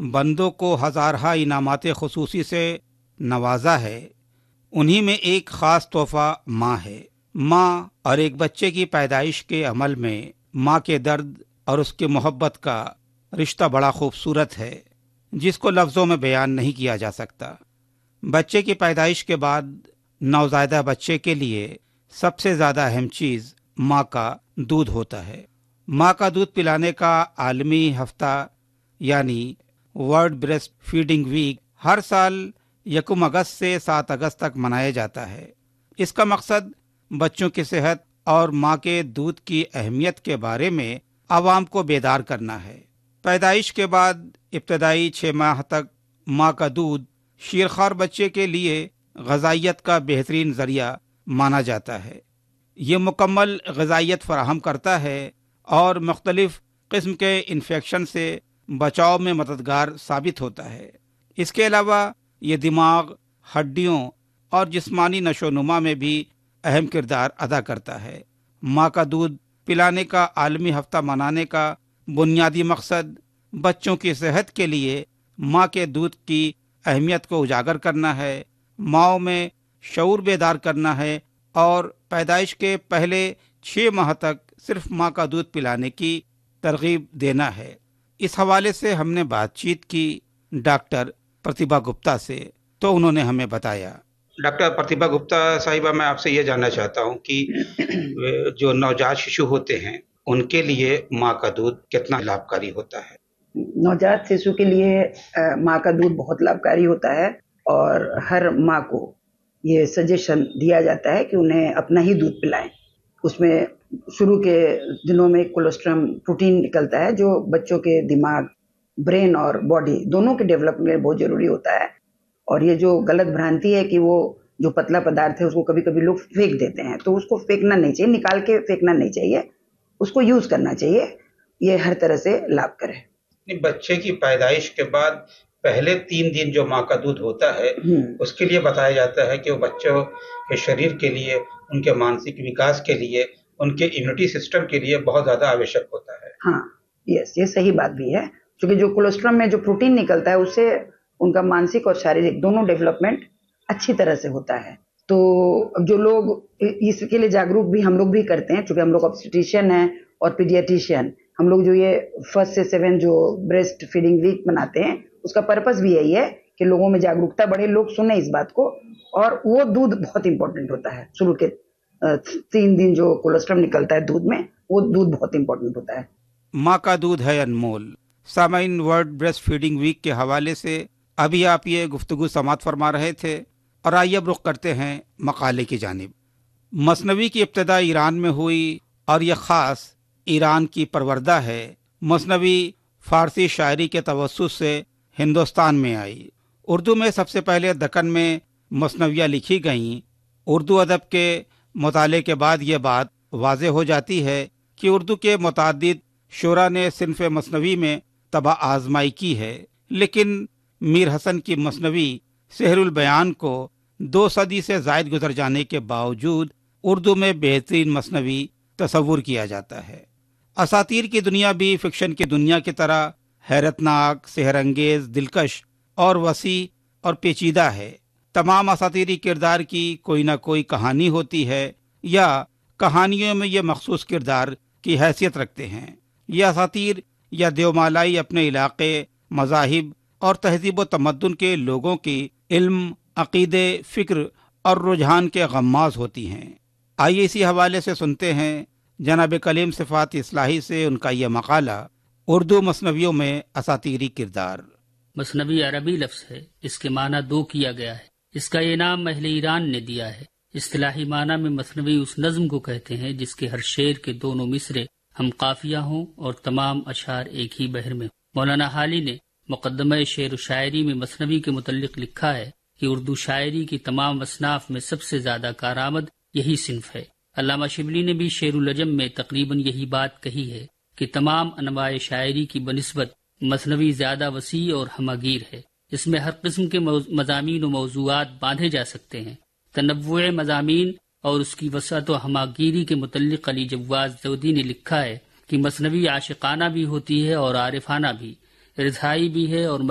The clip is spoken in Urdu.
بندوں کو ہزارہا انعامات خصوصی سے نوازا ہے، انہی میں ایک خاص تحفہ ماں ہے۔ ماں اور ایک بچے کی پیدائش کے عمل میں ماں کے درد اور اس کی محبت کا رشتہ بڑا خوبصورت ہے، جس کو لفظوں میں بیان نہیں کیا جا سکتا۔ بچے کی پیدائش کے بعد نوزائیدہ بچے کے لیے سب سے زیادہ اہم چیز ماں کا دودھ ہوتا ہے۔ ماں کا دودھ پلانے کا عالمی ہفتہ یعنی ورلڈ بریسٹ فیڈنگ ویک ہر سال 1 اگست سے 7 اگست تک منایا جاتا ہے۔ اس کا مقصد بچوں کی صحت اور ماں کے دودھ کی اہمیت کے بارے میں عوام کو بیدار کرنا ہے۔ پیدائش کے بعد ابتدائی 6 ماہ تک ماں کا دودھ شیرخوار بچے کے لیے غذائیت کا بہترین ذریعہ مانا جاتا ہے۔ یہ مکمل غذائیت فراہم کرتا ہے اور مختلف قسم کے انفیکشن سے بچاؤ میں مددگار ثابت ہوتا ہے۔ اس کے علاوہ یہ دماغ، ہڈیوں اور جسمانی نشو و نما میں بھی اہم کردار ادا کرتا ہے۔ ماں کا دودھ پلانے کا عالمی ہفتہ منانے کا بنیادی مقصد بچوں کی صحت کے لیے ماں کے دودھ کی اہمیت کو اجاگر کرنا ہے، ماؤں میں شعور بیدار کرنا ہے اور پیدائش کے پہلے 6 ماہ تک صرف ماں کا دودھ پلانے کی ترغیب دینا ہے۔ اس حوالے سے ہم نے بات چیت کی ڈاکٹر پرتیبھا گپتا سے، تو انہوں نے ہمیں بتایا۔ ڈاکٹر پرتیبھا گپتا صاحبہ، میں آپ سے یہ جاننا چاہتا ہوں کہ جو نوجات ششو ہوتے ہیں ان کے لیے ماں کا دودھ کتنا لابھکاری ہوتا ہے؟ نوجات ششو کے لیے ماں کا دودھ بہت لابھکاری ہوتا ہے، اور ہر ماں کو یہ سجیشن دیا جاتا ہے کہ انہیں اپنا ہی دودھ پلائیں۔ اس میں شروع کے دنوں میں کولوسٹرم پروٹین نکلتا ہے جو بچوں کے دماغ، برین اور باڈی دونوں کے ڈیولپمنٹ میں بہت ضروری ہوتا ہے۔ اور یہ جو غلط بھرانتی ہے کہ وہ جو پتلا پدارتھ ہے اس کو کبھی کبھی لوگ پھینک دیتے ہیں، تو اس کو پھینکنا نہیں چاہیے، نکال کے پھینکنا نہیں چاہیے، اس کو یوز کرنا چاہیے۔ یہ ہر طرح سے لابھ کرے۔ بچے کی پیدائش کے بعد پہلے 3 دن جو ماں کا دودھ ہوتا ہے اس کے لیے بتایا جاتا ہے کہ وہ بچوں کے شریر کے لیے، ان کے مانسک وکاس کے لیے، ان کے امیونٹی سسٹم کے لیے بہت زیادہ آوشک ہوتا ہے۔ ہاں، یہ صحیح بات بھی ہے، کیونکہ جو کولوسٹرم میں جو پروٹین نکلتا ہے اس سے ان کا مانسک اور شاریرک دونوں ڈیولپمنٹ اچھی طرح سے ہوتا ہے۔ تو جو لوگ اس کے لیے جاگروک بھی ہم لوگ بھی کرتے ہیں، چونکہ ہم لوگ آبسٹیٹیشین ہیں اور پیڈیاٹیشین، ہم لوگ جو یہ 1 سے 7 جو بریسٹ فیڈنگ ویک مناتے ہیں اس کا پرپس بھی یہی ہے کہ لوگوں میں جاگروکتا بڑھے، لوگ سنیں اس بات کو۔ اور وہ دودھ بہت امپورٹنٹ ہوتا ہے، شروع کے 3 دن جو کولوسٹرم نکلتا ہے دودھ میں، وہ دودھ بہت امپورٹنٹ ہوتا ہے۔ ماں کا دودھ ہے انمول۔ سامعین، ورلڈ بریسٹ فیڈنگ ویک کے حوالے سے ابھی آپ یہ گفتگو سماعت فرما رہے تھے، اور آئیے اب رخ کرتے ہیں مقالے کی جانب۔ مثنوی کی ابتدا ایران میں ہوئی اور یہ خاص ایران کی پروردہ ہے۔ مثنوی فارسی شاعری کے توسط سے ہندوستان میں آئی۔ اردو میں سب سے پہلے دکن میں مثنویاں لکھی گئیں۔ اردو ادب کے مطالعے کے بعد یہ بات واضح ہو جاتی ہے کہ اردو کے متعدد شعراء نے صنف مثنوی میں طبع آزمائی کی ہے، لیکن میر حسن کی مثنوی سحر البیان کو 2 صدی سے زائد گزر جانے کے باوجود اردو میں بہترین مثنوی تصور کیا جاتا ہے۔ اساطیر کی دنیا بھی فکشن کی دنیا کی طرح حیرت ناک، سحر انگیز، دلکش اور وسیع اور پیچیدہ ہے۔ تمام اساطیری کردار کی کوئی نہ کوئی کہانی ہوتی ہے، یا کہانیوں میں یہ مخصوص کردار کی حیثیت رکھتے ہیں۔ یہ اساطیر یا دیومالائی اپنے علاقے، مذاہب اور تہذیب و تمدن کے لوگوں کی علم، عقیدے، فکر اور رجحان کے غماز ہوتی ہیں۔ آئیے اسی حوالے سے سنتے ہیں جناب کلیم صفات اصلاحی سے ان کا یہ مقالہ، اردو مثنویوں میں اساطیری کردار۔ مثنوی عربی لفظ ہے، اس کے معنی 2 کیا گیا ہے۔ اس کا یہ نام اہل ایران نے دیا ہے۔ اصطلاحی معنی میں مثنوی اس نظم کو کہتے ہیں جس کے ہر شعر کے دونوں مصرے ہم قافیہ ہوں اور تمام اشعار ایک ہی بحر میں۔ مولانا حالی نے مقدمہ شعر و شاعری میں مثنوی کے متعلق لکھا ہے کہ اردو شاعری کی تمام اصناف میں سب سے زیادہ کارآمد یہی صنف ہے۔ علامہ شبلی نے بھی شعر العجم میں تقریباً یہی بات کہی ہے کہ تمام انواع شاعری کی بنسبت مثنوی زیادہ وسیع اور ہمہ گیر ہے۔ اس میں ہر قسم کے مضامین و موضوعات باندھے جا سکتے ہیں۔ تنوع مضامین اور اس کی وسعت و ہمہ گیری کے متعلق علی جواز زودی نے لکھا ہے کہ مثنوی عاشقانہ بھی ہوتی ہے اور عارفانہ بھی، رضائی بھی ہے اور